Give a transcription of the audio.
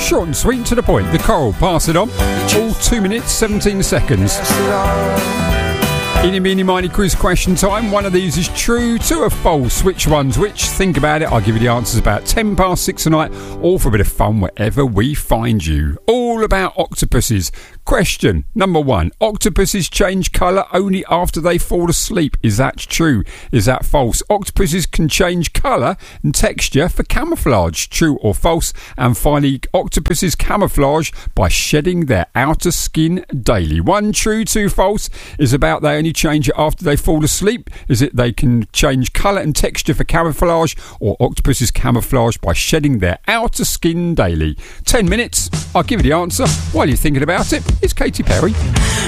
Short and sweet, to the point. The Coral, Pass It On. All 2 minutes, 17 seconds. Eeny, meeny, miny quiz question time. One of these is true, two are false. Which one's which? Think about it. I'll give you the answers about 10 past 6 tonight. All for a bit of fun wherever we find you. All about octopuses. Question number 1. Octopuses change colour only after they fall asleep. Is that true? Is that false? Octopuses can change colour and texture for camouflage. True or false? And finally, octopuses camouflage by shedding their outer skin daily. 1 true, 2 false. Is about they only change it after they fall asleep? Is it they can change colour and texture for camouflage? Or octopuses camouflage by shedding their outer skin daily? 10 minutes. I'll give you the answer while you're thinking about it. It's Katy Perry.